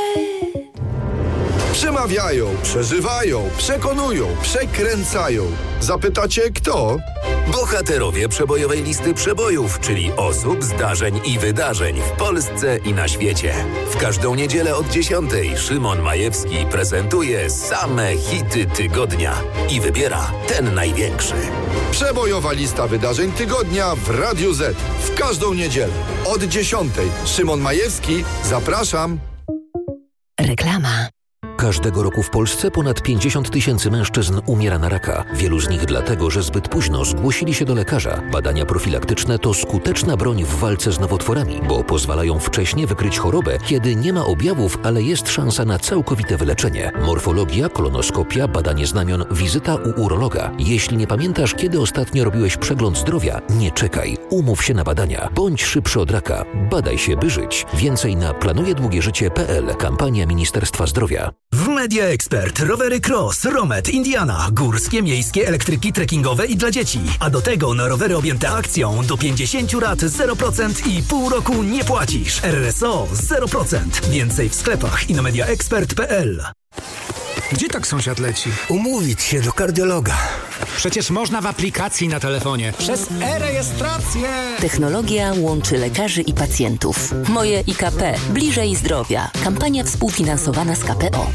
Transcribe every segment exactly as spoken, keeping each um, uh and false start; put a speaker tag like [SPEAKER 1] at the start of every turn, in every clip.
[SPEAKER 1] Przemawiają, przeżywają, przekonują, przekręcają. Zapytacie kto?
[SPEAKER 2] Bohaterowie przebojowej listy przebojów, czyli osób, zdarzeń i wydarzeń w Polsce i na świecie. W każdą niedzielę od dziesiątej Szymon Majewski prezentuje same hity tygodnia i wybiera ten największy.
[SPEAKER 1] Przebojowa lista wydarzeń tygodnia w Radiu Z. W każdą niedzielę od dziesiątej. Szymon Majewski, zapraszam.
[SPEAKER 3] Reklama.
[SPEAKER 4] Każdego roku w Polsce ponad pięćdziesiąt tysięcy mężczyzn umiera na raka. Wielu z nich dlatego, że zbyt późno zgłosili się do lekarza. Badania profilaktyczne to skuteczna broń w walce z nowotworami, bo pozwalają wcześnie wykryć chorobę, kiedy nie ma objawów, ale jest szansa na całkowite wyleczenie. Morfologia, kolonoskopia, badanie znamion, wizyta u urologa. Jeśli nie pamiętasz, kiedy ostatnio robiłeś przegląd zdrowia, nie czekaj. Umów się na badania. Bądź szybszy od raka. Badaj się, by żyć. Więcej na planujedługieżycie kropka p l. Kampania Ministerstwa Zdrowia.
[SPEAKER 5] W Media Expert rowery Cross, Romet, Indiana, górskie, miejskie, elektryki, trekkingowe i dla dzieci. A do tego na rowery objęte akcją do pięćdziesiąt lat zero procent i pół roku nie płacisz. R S O zero procent. Więcej w sklepach i na media expert kropka p l.
[SPEAKER 6] Gdzie tak sąsiad leci?
[SPEAKER 7] Umówić się do kardiologa.
[SPEAKER 6] Przecież można w aplikacji na telefonie. Przez e-rejestrację.
[SPEAKER 3] Technologia łączy lekarzy i pacjentów. Moje I K P. Bliżej zdrowia. Kampania współfinansowana z K P O.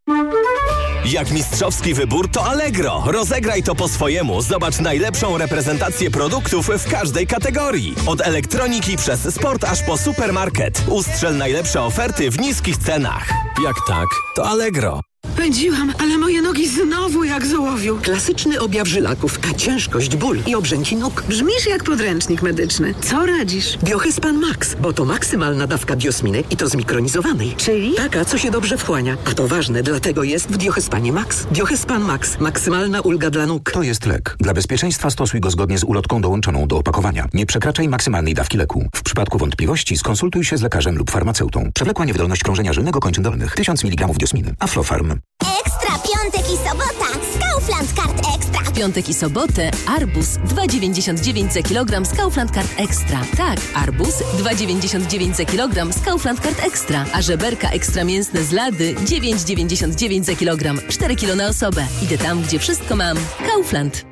[SPEAKER 8] Jak mistrzowski wybór, to Allegro. Rozegraj to po swojemu. Zobacz najlepszą reprezentację produktów w każdej kategorii. Od elektroniki przez sport aż po supermarket. Ustrzel najlepsze oferty w niskich cenach. Jak tak, to Allegro.
[SPEAKER 9] Pędziłam, ale moje nogi znowu jak z ołowiu.
[SPEAKER 10] Klasyczny objaw żylaków, a ciężkość, ból i obrzęki nóg.
[SPEAKER 9] Brzmisz jak podręcznik medyczny. Co radzisz?
[SPEAKER 10] Biohyspan Max, bo to maksymalna dawka biosminy i to zmikronizowanej.
[SPEAKER 9] Czyli?
[SPEAKER 10] Taka, co się dobrze wchłania. A to ważne, dlatego jest w Biohyspanie Max. Biohyspan Max. Maksymalna ulga dla nóg.
[SPEAKER 11] To jest lek. Dla bezpieczeństwa stosuj go zgodnie z ulotką dołączoną do opakowania. Nie przekraczaj maksymalnej dawki leku. W przypadku wątpliwości skonsultuj się z lekarzem lub farmaceutą. Przewlekła niewydolność krążenia żylnego kończyn dolnych. tysiąc miligramów diosminy. Aflofarm.
[SPEAKER 12] Ekstra piątek i sobota z Kaufland Card Extra.
[SPEAKER 3] W piątek i sobotę arbuz dwa dziewięćdziesiąt dziewięć za kilogram z Kaufland Card Extra. Tak, arbuz dwa dziewięćdziesiąt dziewięć za kilogram z Kaufland Card Extra. A żeberka ekstra mięsne z Lady dziewięć dziewięćdziesiąt dziewięć za kilogram. cztery kilo na osobę. Idę tam, gdzie wszystko mam. Kaufland.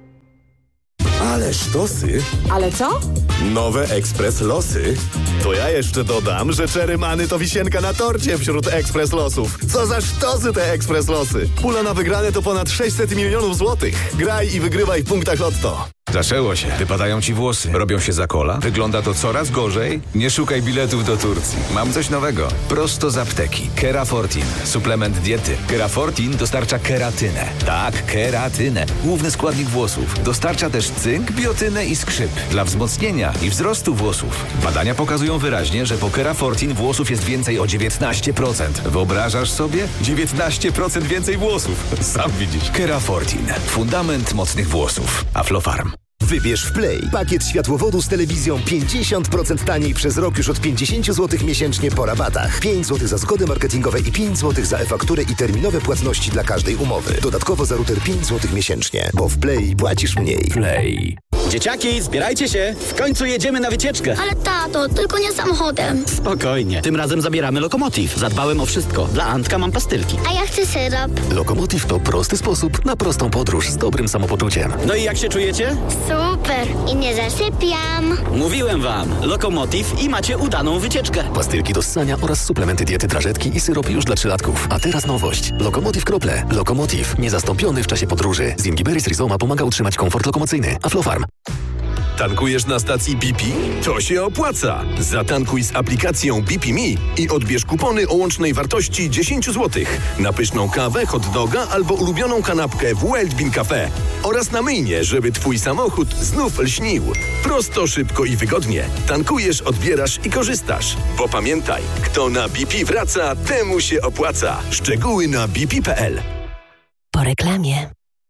[SPEAKER 13] Ale sztosy.
[SPEAKER 9] Ale co?
[SPEAKER 13] Nowe Ekspres Losy. To ja jeszcze dodam, że Czerymany to wisienka na torcie wśród Ekspres Losów. Co za sztosy te Ekspres Losy. Pula na wygrane to ponad sześćset milionów złotych. Graj i wygrywaj w punktach Lotto.
[SPEAKER 14] Zaczęło się. Wypadają ci włosy. Robią się za kola. Wygląda to coraz gorzej. Nie szukaj biletów do Turcji. Mam coś nowego. Prosto z apteki. Kerafortin. Suplement diety. Kerafortin dostarcza keratynę. Tak, keratynę. Główny składnik włosów. Dostarcza też cynk, biotynę i skrzyp. Dla wzmocnienia i wzrostu włosów. Badania pokazują wyraźnie, że po Kerafortin włosów jest więcej o dziewiętnaście procent. Wyobrażasz sobie? dziewiętnaście procent więcej włosów. Sam widzisz. Kerafortin. Fundament mocnych włosów. Aflofarm.
[SPEAKER 15] Wybierz w Play pakiet światłowodu z telewizją pięćdziesiąt procent taniej przez rok już od pięćdziesiąt złotych miesięcznie po rabatach. pięć złotych za zgody marketingowe i pięć złotych za e-fakturę i terminowe płatności dla każdej umowy. Dodatkowo za router pięć złotych miesięcznie, bo w Play płacisz mniej.
[SPEAKER 14] Play.
[SPEAKER 16] Dzieciaki, zbierajcie się! W końcu jedziemy na wycieczkę!
[SPEAKER 12] Ale tato, tylko nie samochodem.
[SPEAKER 16] Spokojnie, tym razem zabieramy Lokomotiv. Zadbałem o wszystko. Dla Antka mam pastylki.
[SPEAKER 12] A ja chcę syrop.
[SPEAKER 15] Lokomotiv to prosty sposób na prostą podróż z dobrym samopoczuciem.
[SPEAKER 16] No i jak się czujecie?
[SPEAKER 12] Super! I nie zasypiam.
[SPEAKER 16] Mówiłem wam, Lokomotiv i macie udaną wycieczkę.
[SPEAKER 15] Pastylki do ssania oraz suplementy diety, drażetki i syrop już dla trzylatków. A teraz nowość. Lokomotiv Krople. Lokomotiv. Niezastąpiony w czasie podróży. Zingiberis Rizoma pomaga utrzymać komfort lokomocyjny. Aflofarm.
[SPEAKER 2] Tankujesz na stacji B P? To się opłaca! Zatankuj z aplikacją B P Me i odbierz kupony o łącznej wartości dziesięć złotych na pyszną kawę, hot doga albo ulubioną kanapkę w Wild Bean Cafe oraz na myjnie, żeby twój samochód znów lśnił. Prosto, szybko i wygodnie. Tankujesz, odbierasz i korzystasz. Bo pamiętaj, kto na B P wraca, temu się opłaca. Szczegóły na b p kropka p l.
[SPEAKER 3] Po reklamie.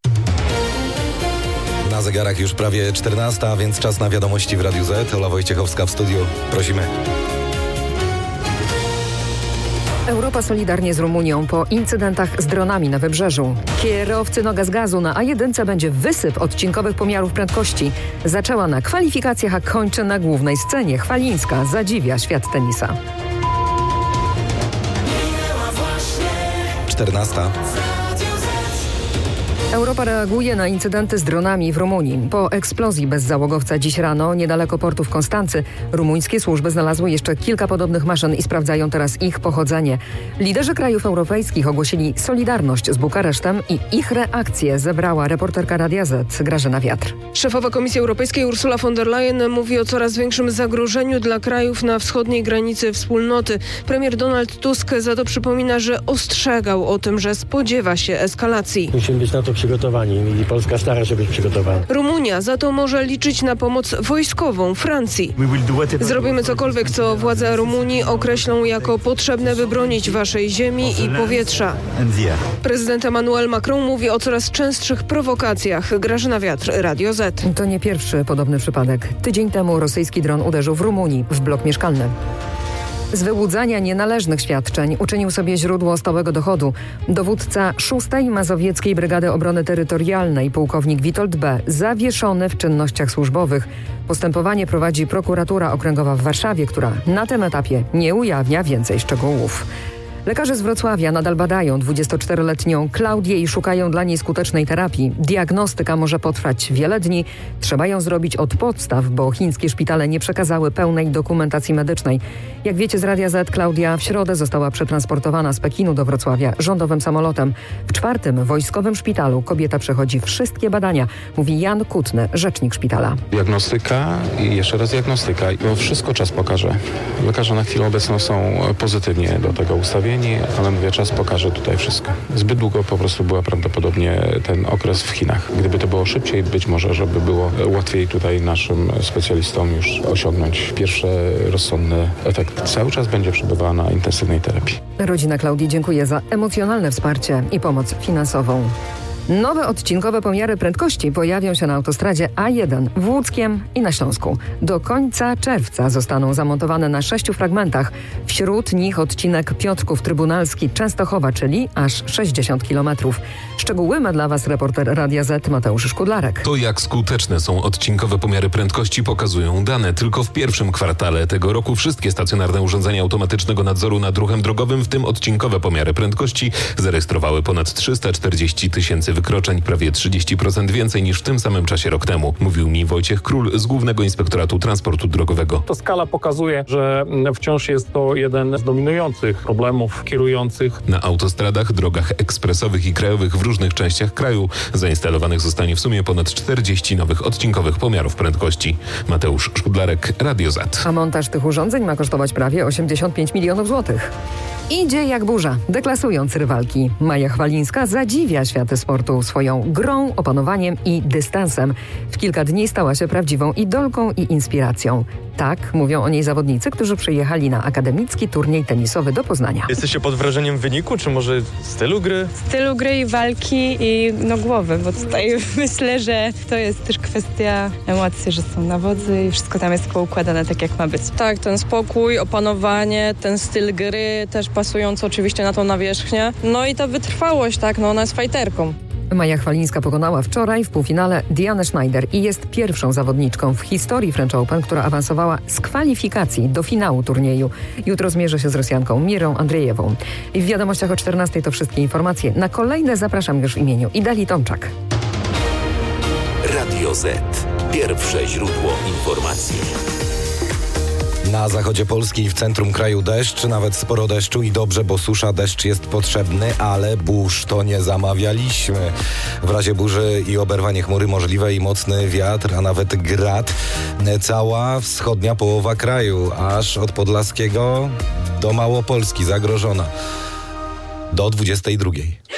[SPEAKER 17] Na zegarach już prawie czternasta, więc czas na wiadomości w Radiu Z. Ola Wojciechowska w studiu. Prosimy.
[SPEAKER 18] Europa solidarnie z Rumunią po incydentach z dronami na wybrzeżu. Kierowcy noga z gazu. Na A jeden będzie wysyp odcinkowych pomiarów prędkości. Zaczęła na kwalifikacjach, a kończy na głównej scenie. Chwalińska zadziwia świat tenisa.
[SPEAKER 17] czternasta.
[SPEAKER 18] Europa reaguje na incydenty z dronami w Rumunii. Po eksplozji bezzałogowca dziś rano niedaleko portu w Konstancy rumuńskie służby znalazły jeszcze kilka podobnych maszyn i sprawdzają teraz ich pochodzenie. Liderzy krajów europejskich ogłosili solidarność z Bukaresztem i ich reakcję zebrała reporterka Radia Z Grażyna Wiatr.
[SPEAKER 9] Szefowa Komisji Europejskiej Ursula von der Leyen mówi o coraz większym zagrożeniu dla krajów na wschodniej granicy wspólnoty. Premier Donald Tusk za to przypomina, że ostrzegał o tym, że spodziewa się eskalacji.
[SPEAKER 19] Musimy być na to przygotowani i Polska stara się być przygotowana.
[SPEAKER 9] Rumunia za to może liczyć na pomoc wojskową Francji. Zrobimy cokolwiek, co władze Rumunii określą jako potrzebne, by bronić waszej ziemi i powietrza. Prezydent Emmanuel Macron mówi o coraz częstszych prowokacjach. Grażyna Wiatr, Radio Z.
[SPEAKER 18] To nie pierwszy podobny przypadek. Tydzień temu rosyjski dron uderzył w Rumunii, w blok mieszkalny. Z wyłudzania nienależnych świadczeń uczynił sobie źródło stałego dochodu. Dowódca szóstej Mazowieckiej Brygady Obrony Terytorialnej, pułkownik Witold B., zawieszony w czynnościach służbowych. Postępowanie prowadzi prokuratura okręgowa w Warszawie, która na tym etapie nie ujawnia więcej szczegółów. Lekarze z Wrocławia nadal badają dwudziestoczteroletnią Klaudię i szukają dla niej skutecznej terapii. Diagnostyka może potrwać wiele dni. Trzeba ją zrobić od podstaw, bo chińskie szpitale nie przekazały pełnej dokumentacji medycznej. Jak wiecie z Radia Z, Klaudia w środę została przetransportowana z Pekinu do Wrocławia rządowym samolotem. W czwartym wojskowym szpitalu kobieta przechodzi wszystkie badania, mówi Jan Kutny, rzecznik szpitala.
[SPEAKER 20] Diagnostyka i jeszcze raz diagnostyka. No wszystko czas pokaże. Lekarze na chwilę obecną są pozytywnie do tego ustawieni, ale mówię, czas pokaże tutaj wszystko. Zbyt długo po prostu była prawdopodobnie ten okres w Chinach. Gdyby to było szybciej, być może, żeby było łatwiej tutaj naszym specjalistom już osiągnąć pierwszy rozsądny efekt. Cały czas będzie przebywała na intensywnej terapii.
[SPEAKER 18] Rodzina Klaudii dziękuję za emocjonalne wsparcie i pomoc finansową. Nowe odcinkowe pomiary prędkości pojawią się na autostradzie A jeden w Łódzkiem i na Śląsku. Do końca czerwca zostaną zamontowane na sześciu fragmentach. Wśród nich odcinek Piotrków Trybunalski Częstochowa, czyli aż sześćdziesiąt kilometrów. Szczegóły ma dla Was reporter Radia Z Mateusz Szkudlarek.
[SPEAKER 2] To jak skuteczne są odcinkowe pomiary prędkości pokazują dane. Tylko w pierwszym kwartale tego roku wszystkie stacjonarne urządzenia automatycznego nadzoru nad ruchem drogowym, w tym odcinkowe pomiary prędkości, zarejestrowały ponad trzysta czterdzieści tysięcy wykroczeń, prawie trzydzieści procent więcej niż w tym samym czasie rok temu. Mówił mi Wojciech Król z Głównego Inspektoratu Transportu Drogowego.
[SPEAKER 21] To skala pokazuje, że wciąż jest to jeden z dominujących problemów kierujących.
[SPEAKER 2] Na autostradach, drogach ekspresowych i krajowych w różnych częściach kraju zainstalowanych zostanie w sumie ponad czterdzieści nowych odcinkowych pomiarów prędkości. Mateusz Szkudlarek, Radio Z.
[SPEAKER 18] A montaż tych urządzeń ma kosztować prawie osiemdziesiąt pięć milionów złotych. Idzie jak burza, deklasując rywalki. Maja Chwalińska zadziwia światy sportu swoją grą, opanowaniem i dystansem. W kilka dni stała się prawdziwą idolką i inspiracją. Tak mówią o niej zawodnicy, którzy przyjechali na akademicki turniej tenisowy do Poznania.
[SPEAKER 22] Jesteście pod wrażeniem wyniku, czy może stylu gry?
[SPEAKER 23] Stylu gry i walki i no głowy, bo tutaj myślę, że to jest też kwestia emocji, że są nawodzy i wszystko tam jest poukładane tak, jak ma być.
[SPEAKER 24] Tak, ten spokój, opanowanie, ten styl gry, też pasujący oczywiście na tą nawierzchnię. No i ta wytrwałość, tak, no ona jest fajterką.
[SPEAKER 18] Maja Chwalińska pokonała wczoraj w półfinale Dianę Schneider i jest pierwszą zawodniczką w historii French Open, która awansowała z kwalifikacji do finału turnieju. Jutro zmierzy się z Rosjanką Mirą Andrzejewą. I w wiadomościach o czternastej to wszystkie informacje. Na kolejne zapraszam już w imieniu Idali Tomczak.
[SPEAKER 25] Radio Z. Pierwsze źródło informacji.
[SPEAKER 17] Na zachodzie Polski i w centrum kraju deszcz, nawet sporo deszczu i dobrze, bo susza, deszcz jest potrzebny, ale burz to nie zamawialiśmy. W razie burzy i oberwanie chmury możliwe i mocny wiatr, a nawet grad. Cała wschodnia połowa kraju, aż od Podlaskiego do Małopolski zagrożona. Do dwudziestej drugiej.